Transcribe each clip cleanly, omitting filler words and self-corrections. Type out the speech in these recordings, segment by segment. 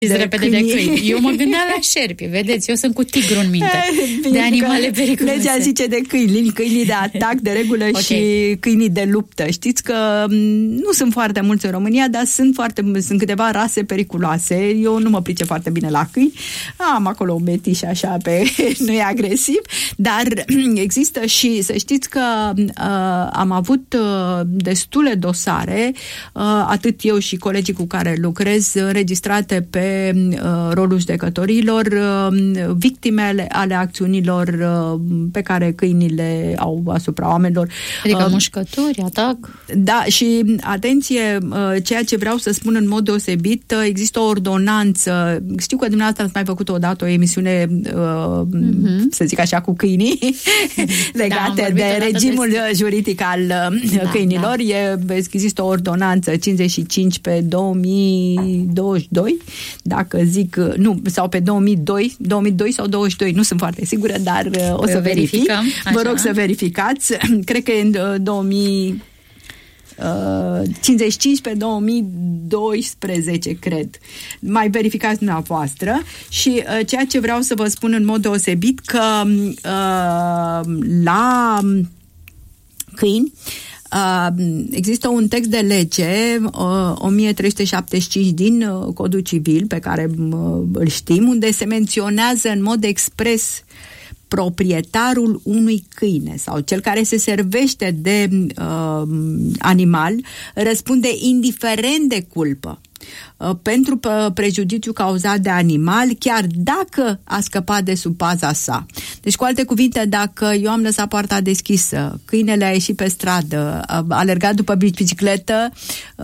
repede de câini. Eu mă gândeam la șerpi, vedeți, eu sunt cu tigru în minte. De animale periculoase. Legea zice de câini, câinii de atac de regulă și câinii de luptă. Știți că nu sunt foarte mulți în România, dar sunt câteva rase periculoase. Eu nu mă pricep foarte bine la câini. Am acolo un metiș așa nu e agresiv, dar există și să știți că am avut destule dosare, atât eu și colegii cu care lucrez, înregistrate pe rolul judecătorilor, victime ale acțiunilor pe care câinile au asupra oamenilor. Adică mușcături, atac? Da, și atenție, ceea ce vreau să spun în mod deosebit, există o ordonanță. Știu că dumneavoastră ați mai făcut odată o emisiune, să zic așa, cu câinii, legate de regimul juridic al câinilor. Există o ordonanță 55 pe 2022, dacă zic, nu, sau pe 2002 sau 22, nu sunt foarte sigură, dar o să verific. Vă rog să verificați. Cred că e în 55 pe 2012, cred. Mai verificați dumneavoastră. Și ceea ce vreau să vă spun în mod deosebit, că la câini există un text de lege 1375 din Codul Civil, pe care îl știm, unde se menționează în mod expres proprietarul unui câine sau cel care se servește de animal răspunde indiferent de culpă pentru prejudiciu cauzat de animal, chiar dacă a scăpat de sub paza sa. Deci, cu alte cuvinte, dacă eu am lăsat poarta deschisă, câinele a ieșit pe stradă, a alergat după bicicletă,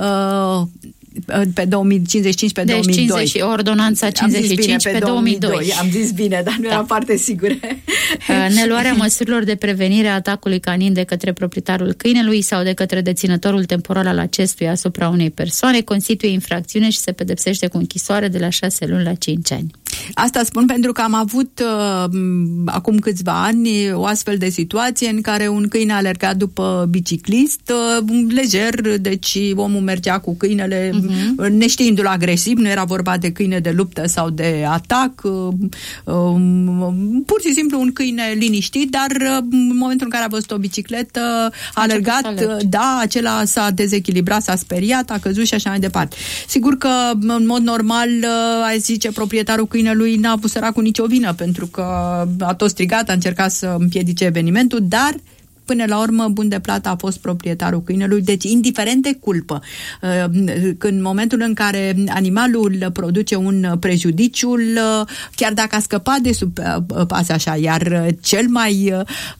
pe 2055 pe 2002. Deci ordonanța 55 pe 2002. Am zis bine, dar nu eram foarte sigură. Neluarea măsurilor de prevenire a atacului canin de către proprietarul câinelui sau de către deținătorul temporal al acestuia asupra unei persoane constituie infracțiune și se pedepsește cu închisoare de la 6 luni la 5 ani. Asta spun pentru că am avut acum câțiva ani o astfel de situație în care un câine a alergat după biciclist lejer, deci omul mergea cu câinele neștiindu-l agresiv, nu era vorba de câine de luptă sau de atac, pur și simplu un câine liniștit, dar în momentul în care a văzut o bicicletă a alergat, da, acela s-a dezechilibrat, s-a speriat, a căzut și așa mai departe. Sigur că în mod normal ai zice proprietarul câinelui n-a avut săracul nicio vină, pentru că a tot strigat, a încercat să împiedice evenimentul, dar până la urmă, bun de plată a fost proprietarul câinelui, deci indiferent de culpă. În momentul în care animalul produce un prejudiciu, chiar dacă a scăpat de sub pas așa, iar cel mai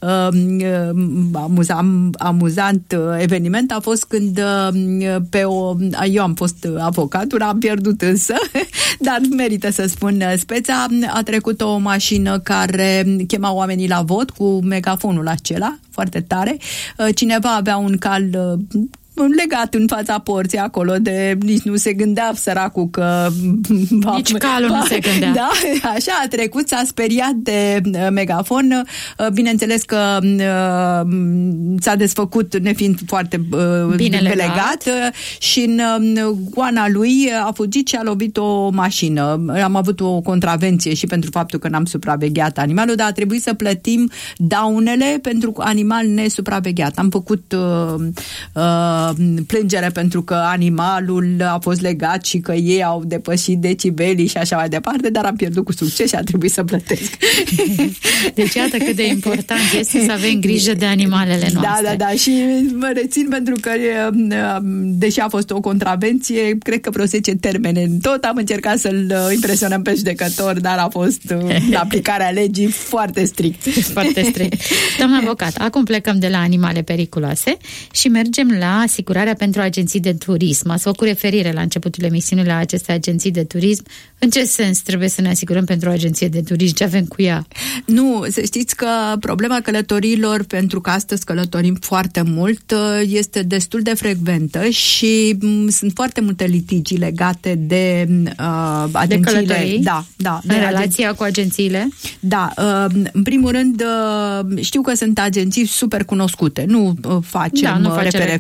amuzant eveniment a fost când eu am fost avocatul, am pierdut însă, dar merită să spun speța, a trecut o mașină care chema oamenii la vot cu megafonul acela, foarte tare. Cineva avea un cal legat în fața porții acolo, de nici nu se gândea săracul că... Nici calul nu se gândea. Da, așa a trecut, s-a speriat de megafon. Bineînțeles că s-a desfăcut nefiind foarte bine legat și în goana lui a fugit și a lovit o mașină. Am avut o contravenție și pentru faptul că n-am supravegheat animalul, dar a trebuit să plătim daunele pentru animal nesupravegheat. Am făcut plângere pentru că animalul a fost legat și că ei au depășit decibelii și așa mai departe, dar am pierdut cu succes și a trebuit să plătesc. Deci iată cât de important este să avem grijă de animalele noastre. Da, și mă rețin pentru că deși a fost o contravenție, cred că vreo 10 termene. Tot am încercat să-l impresionăm pe judecător, dar a fost aplicarea legii foarte strict. Foarte strict. Doamna avocat, acum plecăm de la animale periculoase și mergem la asigurarea pentru agenții de turism. Ați făcut referire la începutul emisiunii la aceste agenții de turism. În ce sens trebuie să ne asigurăm pentru o agenție de turism? Ce avem cu ea? Nu, să știți că problema călătorilor, pentru că astăzi călătorim foarte mult, este destul de frecventă și sunt foarte multe litigii legate de agențiile. De călătorii? Da. În relația cu agențiile? Da. În primul rând, știu că sunt agenții super cunoscute. Nu facem referire.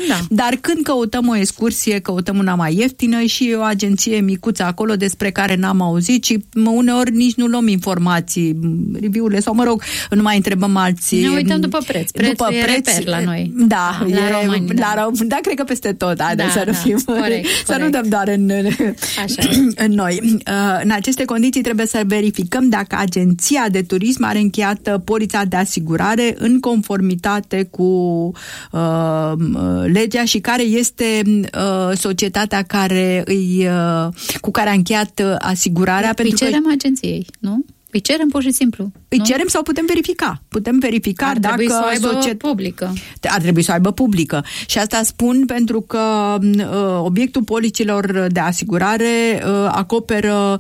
Da. Dar când căutăm o excursie, căutăm una mai ieftină și o agenție micuță acolo despre care n-am auzit și uneori nici nu luăm informații, review-urile sau, mă rog, nu mai întrebăm alții. Ne uităm după preț. Prețul e reper la noi. Da, la români. Da, cred că peste tot. Să nu fim, corect. Să nu dăm doar în noi. În aceste condiții trebuie să verificăm dacă agenția de turism are încheiată polița de asigurare în conformitate cu legea și care este societatea cu care a încheiat asigurarea. Îi cerem agenției, nu? Îi cerem pur și simplu. Îi cerem sau putem verifica? Putem verifica ar dacă să aibă publică. Ar trebui să aibă publică. Și asta spun pentru că obiectul policilor de asigurare acoperă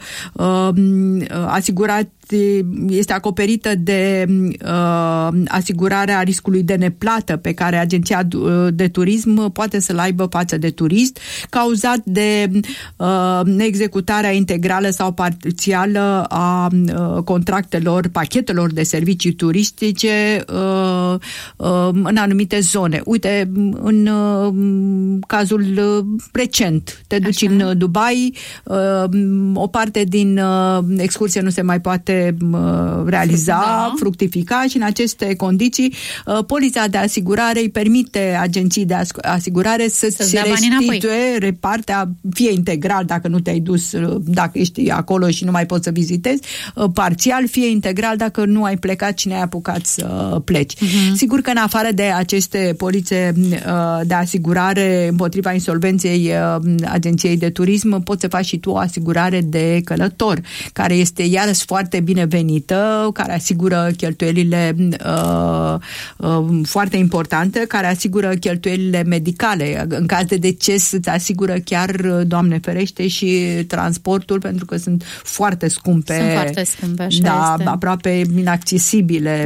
este acoperită de asigurarea riscului de neplată pe care agenția de turism poate să-l aibă față de turist, cauzat de neexecutarea integrală sau parțială a contractelor, pachetelor de servicii turistice în anumite zone. Uite, în cazul recent, te duci în Dubai, o parte din excursie nu se mai poate realiza, fructifica și în aceste condiții polița de asigurare îi permite agenții de asigurare să-ți restituie partea, fie integral dacă nu te-ai dus, dacă ești acolo și nu mai poți să vizitezi, parțial, fie integral dacă nu ai plecat și n-ai apucat să pleci. Sigur că în afară de aceste polițe de asigurare împotriva insolvenței agenției de turism, poți să faci și tu o asigurare de călător, care este iarăși foarte binevenită, care asigură cheltuielile foarte importante, care asigură cheltuielile medicale. În caz de deces îți asigură chiar, Doamne ferește, și transportul, pentru că sunt foarte scumpe. Sunt foarte scumpe, așa este. Aproape inaccesibile.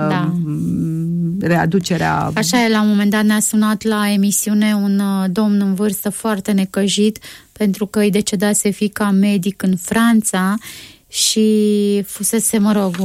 Readucerea. Așa e, la un moment dat ne-a sunat la emisiune un domn în vârstă foarte necăjit pentru că îi decedase fiica medic în Franța și fusese,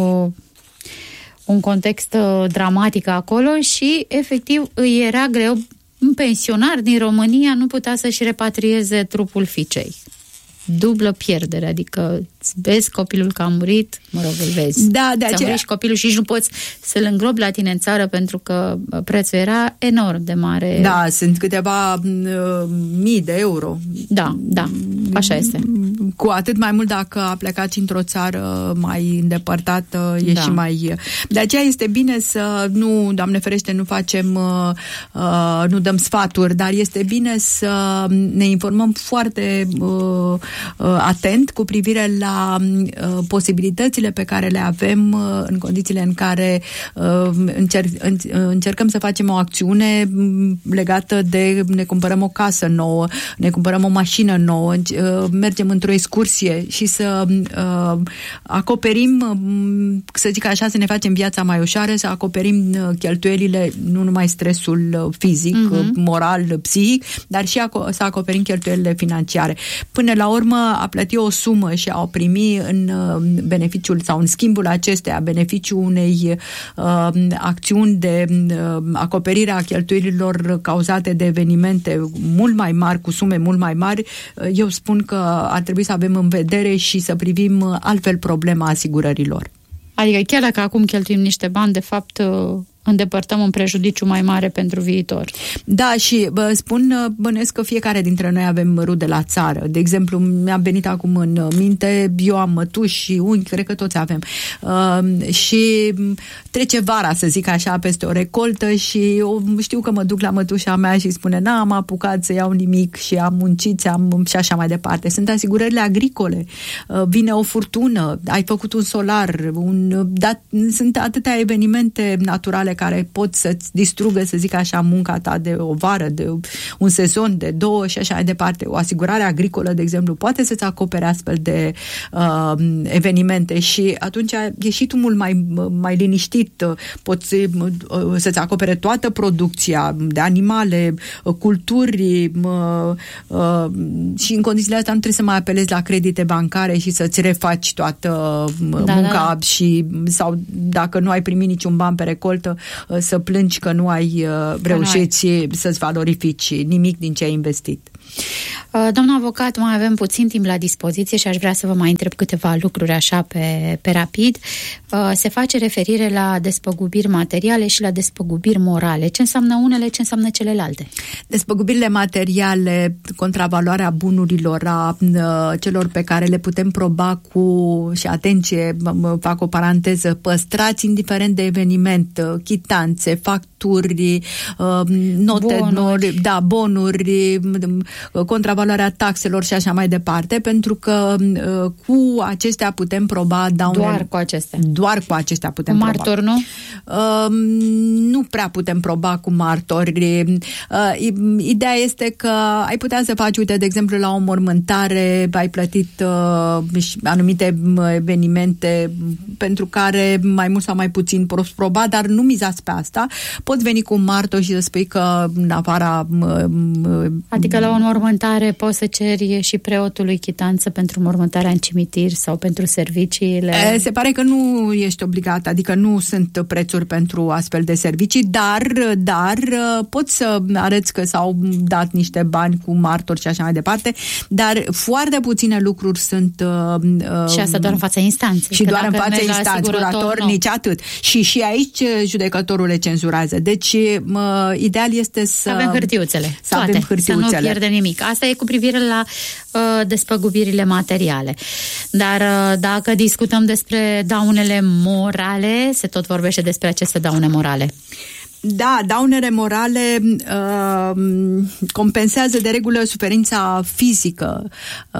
un context dramatic acolo și efectiv îi era greu. Un pensionar din România nu putea să-și repatrieze trupul fiicei. Dublă pierdere, adică vezi copilul că a murit, îl vezi. Da, de aceea. Și copilul și nu poți să-l îngrobi la tine în țară pentru că prețul era enorm de mare. Da, sunt câteva mii de euro. Da, așa este. Cu atât mai mult dacă a plecat într-o țară mai îndepărtată, și mai... De aceea este bine să nu, Doamne ferește, nu facem, nu dăm sfaturi, dar este bine să ne informăm foarte atent cu privire la posibilitățile pe care le avem în condițiile în care încercăm să facem o acțiune legată de ne cumpărăm o casă nouă, ne cumpărăm o mașină nouă, mergem într-o excursie și să acoperim, să zic așa, să ne facem viața mai ușoară, să acoperim cheltuielile, nu numai stresul fizic, moral, psihic, dar și să acoperim cheltuielile financiare. Până la urmă, a plăti o sumă și a o primi în beneficiul sau în schimbul acesteia, beneficiul unei acțiuni de acoperire a cheltuielilor cauzate de evenimente mult mai mari, cu sume mult mai mari, eu spun că ar trebui să avem în vedere și să privim altfel problema asigurărilor. Adică chiar dacă acum cheltuim niște bani, de fapt îndepărtăm un prejudiciu mai mare pentru viitor. Da, și bănuiesc că fiecare dintre noi avem rude la țară. De exemplu, mi-a venit acum în minte, eu am mătuși și unchi, cred că toți avem. Și trece vara, să zic așa, peste o recoltă și știu că mă duc la mătușa mea și spune, n-am apucat să iau nimic și am muncit și așa mai departe. Sunt asigurările agricole. Vine o furtună, ai făcut un solar, sunt atâtea evenimente naturale care pot să-ți distrugă, să zic așa, munca ta de o vară, de un sezon, de 2 și așa mai departe. O asigurare agricolă, de exemplu, poate să-ți acopere astfel de evenimente și atunci e și tu mult mai liniștit. Poți să-ți acopere toată producția de animale, culturi și în condițiile astea nu trebuie să mai apelezi la credite bancare și să-ți refaci toată munca sau dacă nu ai primit niciun ban pe recoltă, să plângi că nu ai reușit să-ți valorifici nimic din ce ai investit. Doamna avocat, mai avem puțin timp la dispoziție și aș vrea să vă mai întreb câteva lucruri așa pe rapid. Se face referire la despăgubiri materiale și la despăgubiri morale. Ce înseamnă unele, ce înseamnă celelalte? Despăgubirile materiale, contravaloarea bunurilor a celor pe care le putem proba cu, și atenție, fac o paranteză, păstrați indiferent de eveniment, chitanțe, facturi, note, bonuri, contravaloarea taxelor și așa mai departe, pentru că cu acestea putem proba daune. Doar cu acestea putem proba. Martor, nu? Nu prea putem proba cu martori. Ideea este că ai putea să faci, uite, de exemplu, la o mormântare ai plătit anumite evenimente pentru care mai mult sau mai puțin poți proba, dar nu mizați pe asta. Poți veni cu un martor și să spui că în afara... Adică la o mormântare poți să ceri și preotului chitanță pentru mormântarea în cimitir sau pentru serviciile... Se pare că nu ești obligat, adică nu sunt prețuri pentru astfel de servicii, dar poți să arăți că s-au dat niște bani cu martori și așa mai departe, dar foarte puține lucruri sunt... și asta doar în fața instanței. Și doar în fața instanței, curator, nici atât. Și aici judecătorul le cenzurează. Deci, ideal este să... Avem hârtiuțele. Să nu pierdem nimic. Asta e cu privire la despăgubirile materiale. Dar dacă discutăm despre daunele morale, se tot vorbește despre aceste daune morale. Da, daunele morale compensează de regulă suferința fizică.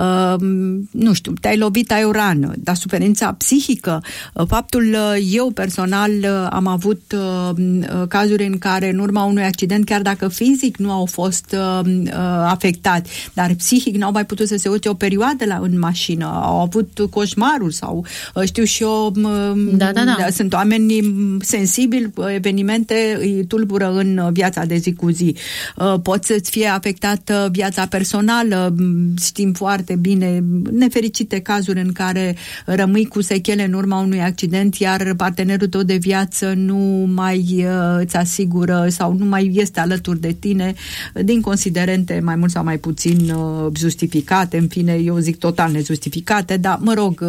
Nu știu, te-ai lovit, ai o rană, dar suferința psihică, faptul, eu personal am avut cazuri în care în urma unui accident, chiar dacă fizic nu au fost afectați, dar psihic n-au mai putut să se uite o perioadă în mașină, au avut coșmaruri sau știu și eu, sunt oameni sensibili, evenimente îi tulbură în viața de zi cu zi. Poți să-ți fie afectată viața personală, știm foarte bine nefericite cazuri în care rămâi cu sechele în urma unui accident, iar partenerul tău de viață nu mai îți asigură sau nu mai este alături de tine din considerente mai mult sau mai puțin justificate, în fine, eu zic total nejustificate, dar mă rog,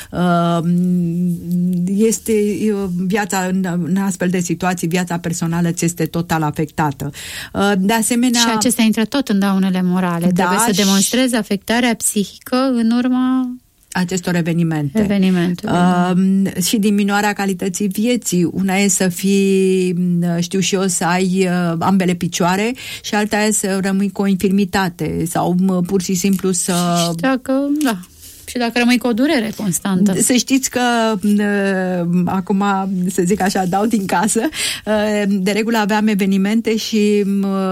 este viața în astfel de situații, viața personală ți este total afectată. De asemenea... Și acestea intră tot în daunele morale. Da, trebuie să demonstrezi afectarea psihică în urma acestor evenimente. Și diminuarea calității vieții. Una e să fii, știu și eu, să ai ambele picioare și alta e să rămâi cu o infirmitate sau pur și simplu să... Și dacă rămâi cu o durere constantă. Să știți că acum, să zic așa, dau din casă, de regulă aveam evenimente și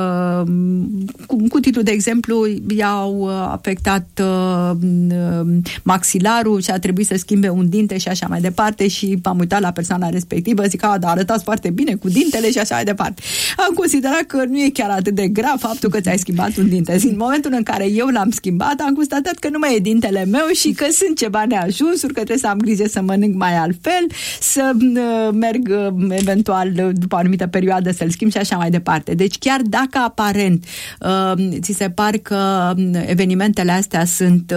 cu titlul de exemplu i-au afectat maxilarul și a trebuit să schimbe un dinte și așa mai departe și m-am uitat la persoana respectivă, zic, dar arătați foarte bine cu dintele și așa mai departe. Am considerat că nu e chiar atât de grav faptul că ți-ai schimbat un dinte. În momentul în care eu l-am schimbat, am constatat că nu mai e dintele meu și că sunt ceva neajunsuri, că trebuie să am grijă să mănânc mai altfel, să merg eventual după o anumită perioadă să-l schimb și așa mai departe. Deci chiar dacă aparent ți se par că evenimentele astea sunt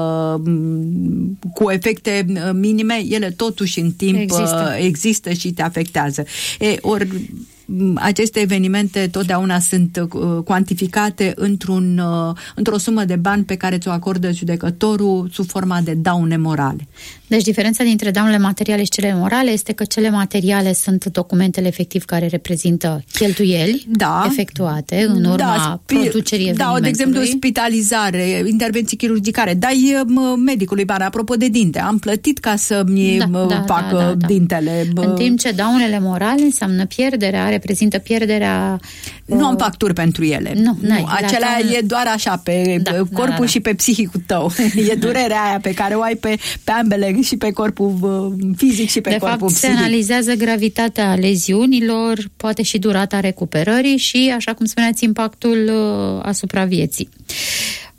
cu efecte minime, ele totuși în timp există și te afectează. Ori aceste evenimente totdeauna sunt cuantificate într-o sumă de bani pe care ți-o acordă judecătorul sub forma de daune morale. Deci diferența dintre daunele materiale și cele morale este că cele materiale sunt documentele efectiv care reprezintă cheltuieli efectuate în urma producerii evenimentului. De exemplu, spitalizare, intervenții chirurgicale, dai medicului bani, apropo de dinte, am plătit ca să-mi facă dintele. În timp ce daunele morale înseamnă reprezintă pierderea... Nu am facturi pentru ele. Nu, acelea e doar așa pe corpul și pe psihicul tău. E durerea aia pe care o ai pe ambele, și pe corpul fizic și pe corpul psihic. Se analizează gravitatea leziunilor, poate și durata recuperării și, așa cum spuneați, impactul asupra vieții.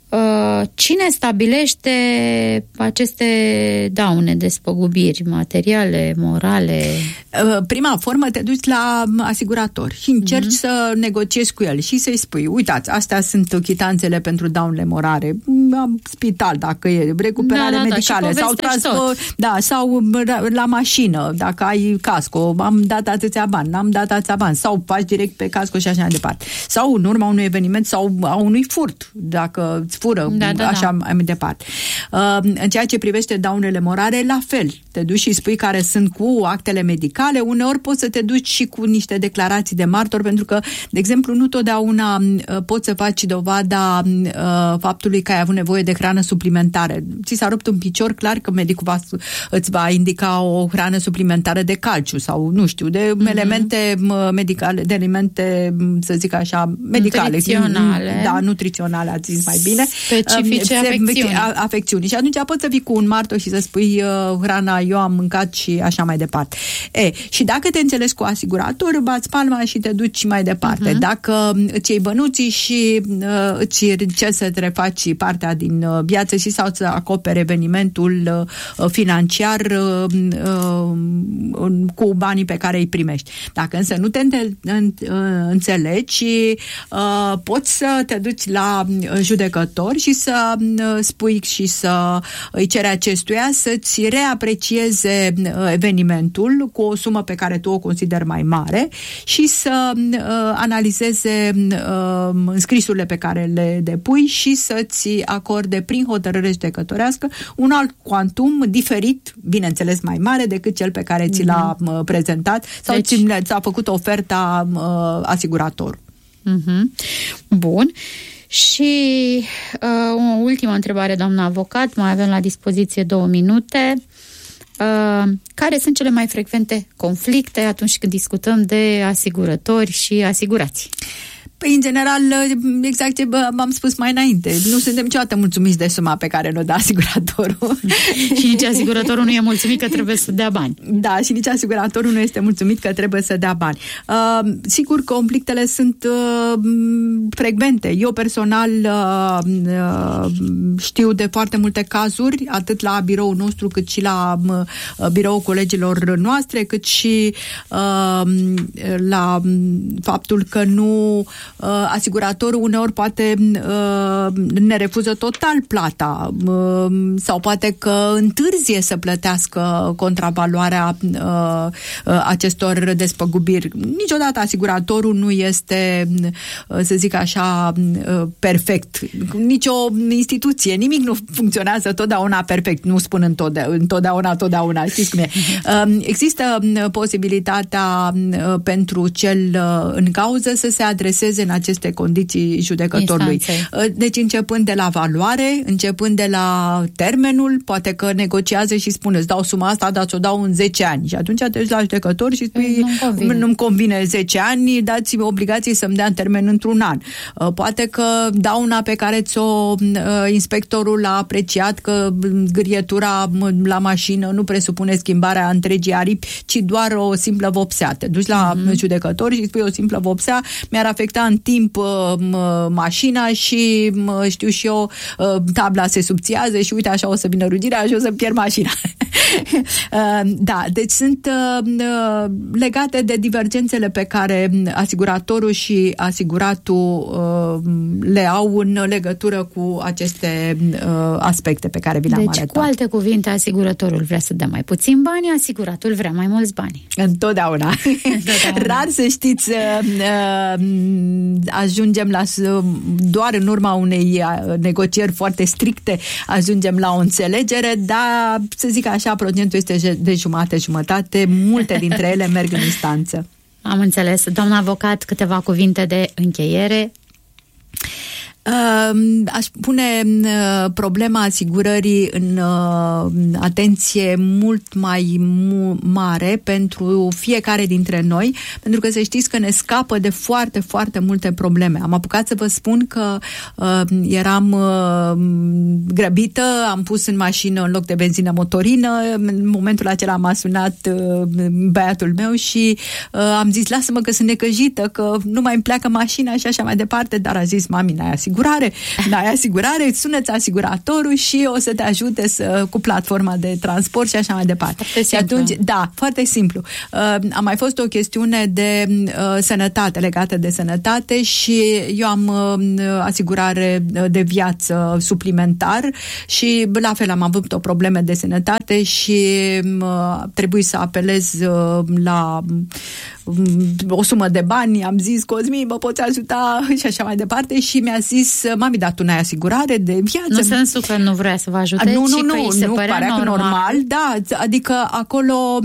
Cine stabilește aceste daune, despăgubiri materiale, morale? Prima formă te duci la asigurator și încerci să negociezi cu el și să-i spui, uitați, astea sunt chitanțele pentru daunele morale, spital dacă e, recuperare medicală sau la mașină, dacă ai casco, am dat atâția bani, n-am dat atâția bani, sau faci direct pe casco și așa mai departe. Sau în urma unui eveniment sau a unui furt, dacă îți fură, așa mai departe. În ceea ce privește daunele morale, la fel. Te duci și spui care sunt cu actele medicale, uneori poți să te duci și cu niște declarații de martor, pentru că, de exemplu, nu totdeauna poți să faci dovada faptului că ai avut nevoie de hrană suplimentară. Ți s-a rupt un picior, clar că medicul îți va indica o hrană suplimentară de calciu sau, nu știu, de elemente medicale, de alimente, să zic așa, medicale. Nutriționale. Da, nutriționale, ați zis mai bine. Specifice afecțiuni. Și atunci poți să vii cu un martor și să spui hrana eu am mâncat și așa mai departe. Și dacă te înțelegi cu asigurator, bați palma și te duci mai departe. Dacă îți iei bănuții și îți ceri să te refaci partea din viață și sau să acoperi evenimentul financiar cu banii pe care îi primești. Dacă însă nu te înțelegi, poți să te duci la judecător și să spui și să îi cere acestuia să-ți reaprecieze evenimentul cu o sumă pe care tu o consideri mai mare și să analizeze înscrisurile pe care le depui și să-ți acorde prin hotărâre judecătorească un alt cuantum diferit, bineînțeles mai mare decât cel pe care ți l-a prezentat sau ți-a făcut oferta asiguratorul. Bun. Și o ultimă întrebare, doamna avocat, mai avem la dispoziție 2 minute. Care sunt cele mai frecvente conflicte atunci când discutăm de asigurători și asigurați? Păi, în general, exact ce v-am spus mai înainte. Nu suntem niciodată mulțumiți de suma pe care ne-o dă asiguratorul. Și nici asiguratorul nu e mulțumit că trebuie să dea bani. Da, și nici asiguratorul nu este mulțumit că trebuie să dea bani. Sigur, conflictele sunt frecvente. Eu personal știu de foarte multe cazuri, atât la biroul nostru, cât și la biroul colegilor noastre, cât și la faptul că nu asiguratorul uneori poate ne refuză total plata sau poate că întârzie să plătească contravaloarea acestor despăgubiri. Niciodată asiguratorul nu este, să zic așa, perfect. Nici o instituție, nimic nu funcționează totdeauna perfect. Nu spun întotdeauna, știți cum e. Există posibilitatea pentru cel în cauză să se adreseze în aceste condiții judecătorului. Deci începând de la valoare, începând de la termenul, poate că negociază și spune, îți dau suma asta, dar ți-o dau în 10 ani. Și atunci te duci la judecător și spui, nu-mi convine 10 ani, dați-mi obligații să-mi dea în termen într-un an. Poate că dauna pe care ți-o inspectorul a apreciat, că zgârietura la mașină nu presupune schimbarea întregii aripi, ci doar o simplă vopsea. Te duci la judecător și spui, o simplă vopsea mi-ar afecta în timp mașina și știu și eu, tabla se subțiază și uite așa o să vină rugirea și o să pierd mașina. Da, deci sunt legate de divergențele pe care asiguratorul și asiguratul le au în legătură cu aceste aspecte pe care vi le-am arătat. Deci, cu alte cuvinte, asigurătorul vrea să dea mai puțin bani, asiguratul vrea mai mulți bani. Întotdeauna. Rar, să știți, ajungem la, doar în urma unei negocieri foarte stricte, ajungem la o înțelegere, dar, să zic așa, procentul este de jumătate, multe dintre ele merg în instanță. Am înțeles. Doamna avocat, câteva cuvinte de încheiere. Aș pune problema asigurării în atenție mult mai mare pentru fiecare dintre noi, pentru că să știți că ne scapă de foarte, foarte multe probleme. Am apucat să vă spun că eram grăbită, am pus în mașină în loc de benzină motorină, în momentul acela m-a sunat băiatul meu și am zis, lasă-mă că sunt necăjită, că nu mai îmi pleacă mașina și așa mai departe, dar a zis, mami, n-ai asigurat. asigurare, n-ai asigurare, suneți asiguratorul și o să te ajute cu platforma de transport și așa mai departe. Și atunci, da, foarte simplu. A mai fost o chestiune de sănătate, legată de sănătate și eu am asigurare de viață suplimentar și la fel am avut o problemă de sănătate și trebuie să apelez la o sumă de bani, am zis, Cosmin, mă poți ajuta și așa mai departe și mi-a zis, mami, dar tu n-ai asigurare de viață. Nu sensul că nu vrea să vă ajute, nu, părea normal, da, adică acolo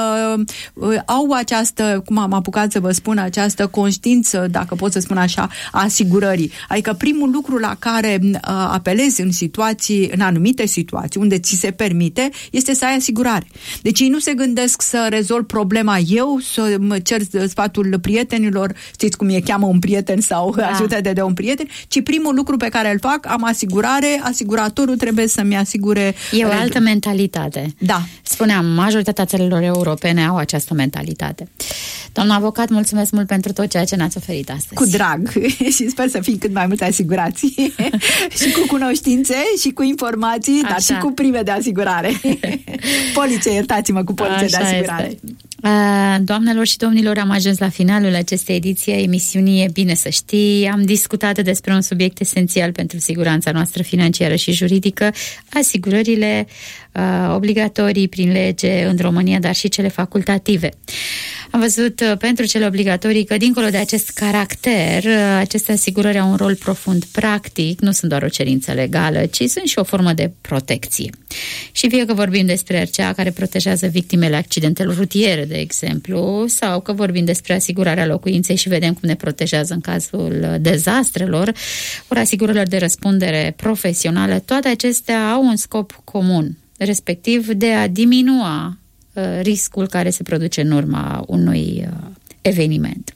au această, cum am apucat să vă spun, această conștiință, dacă pot să spun așa, a asigurării. Adică primul lucru la care apelezi în anumite situații, unde ți se permite, este să ai asigurare. Deci ei nu se gândesc să rezolv problema eu, să mă cer sfatul prietenilor, știți cum cheamă un prieten sau ajută de un prieten, ci primul lucru pe care îl fac, am asigurare, asiguratorul trebuie să-mi asigure. E o altă mentalitate. Da. Spuneam, majoritatea țărilor europene au această mentalitate. Doamna avocat, mulțumesc mult pentru tot ceea ce ne-ați oferit astăzi. Cu drag și sper să fim cât mai multe asigurați și cu cunoștințe și cu informații, dar și cu prime de asigurare. Poliție, iertați-mă, cu poliție de asigurare. Este. Doamnelor și domnilor, am ajuns la finalul acestei ediții a emisiunii E bine să știi. Am discutat despre un subiect esențial pentru siguranța noastră financiară și juridică, asigurările obligatorii prin lege în România, dar și cele facultative. Am văzut pentru cele obligatorii că, dincolo de acest caracter, aceste asigurări au un rol profund practic, nu sunt doar o cerință legală, ci sunt și o formă de protecție. Și fie că vorbim despre RCA care protejează victimele accidentelor rutiere, de exemplu, sau că vorbim despre asigurarea locuinței și vedem cum ne protejează în cazul dezastrelor, ori asigurărilor de răspundere profesională, toate acestea au un scop comun, respectiv de a diminua riscul care se produce în urma unui eveniment.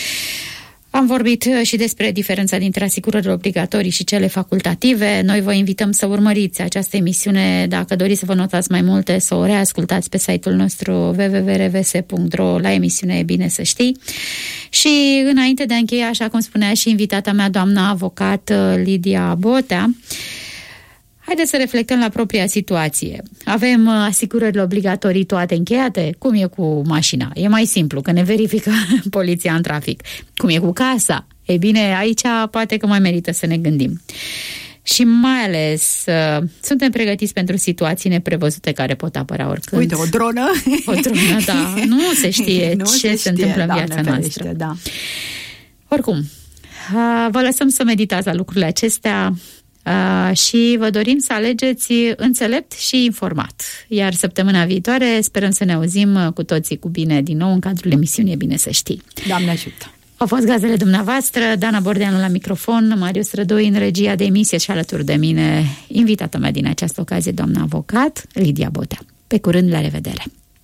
Am vorbit și despre diferența dintre asigurările obligatorii și cele facultative. Noi vă invităm să urmăriți această emisiune. Dacă doriți să vă notați mai multe, să o reascultați pe site-ul nostru www.rvs.ro la emisiunea E bine să știi. Și înainte de a încheia, așa cum spunea și invitata mea, doamna avocat Lidia Botea, haideți să reflectăm la propria situație. Avem asigurările obligatorii toate încheiate? Cum e cu mașina? E mai simplu, că ne verifică poliția în trafic. Cum e cu casa? Ei bine, aici poate că mai merită să ne gândim. Și mai ales, suntem pregătiți pentru situații neprevăzute care pot apărea oricând. Uite, o dronă. O dronă, da. Nu se știe ce se întâmplă în viața noastră. Da. Oricum, vă lăsăm să meditați la lucrurile acestea. Și vă dorim să alegeți înțelept și informat. Iar săptămâna viitoare sperăm să ne auzim cu toții cu bine din nou în cadrul emisiunii E bine să știi. Doamne ajută! Au fost gazdele dumneavoastră, Dana Bordeanu la microfon, Marius Rădoi în regia de emisie și alături de mine invitata mea din această ocazie, doamna avocat Lidia Botea. Pe curând, la revedere!